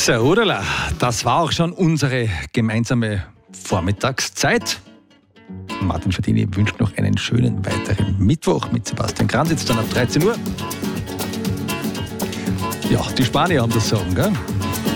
So, Udala, das war auch schon unsere gemeinsame Vormittagszeit. Martin Fadini wünscht noch einen schönen weiteren Mittwoch mit Sebastian Kranz, jetzt dann ab 13 Uhr. Ja, die Spanier haben das Sagen, gell?